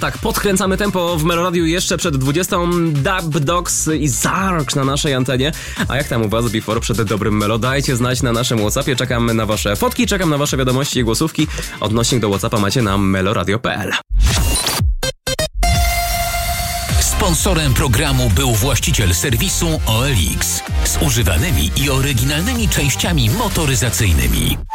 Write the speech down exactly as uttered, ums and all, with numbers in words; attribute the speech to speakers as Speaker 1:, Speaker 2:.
Speaker 1: Tak, podkręcamy tempo w Meloradiu jeszcze przed dwudziestą. Dub Dogs i Zark na naszej antenie. A jak tam u was, Before, przed dobrym Melo? Dajcie znać na naszym WhatsAppie. Czekam na wasze fotki, czekam na wasze wiadomości i głosówki. Odnośnik do WhatsAppa macie na meloradio kropka p l.
Speaker 2: Sponsorem programu był właściciel serwisu O L X z używanymi i oryginalnymi częściami motoryzacyjnymi.